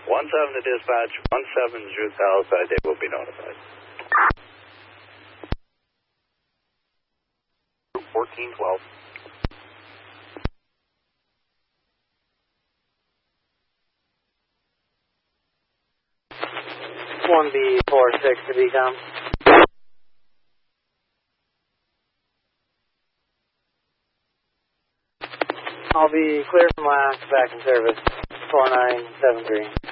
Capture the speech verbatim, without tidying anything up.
one seven to dispatch, one seven Jucal, they will be notified. fourteen twelve. one B four six to B com. I'll be clear from last back in service, four nine seven three.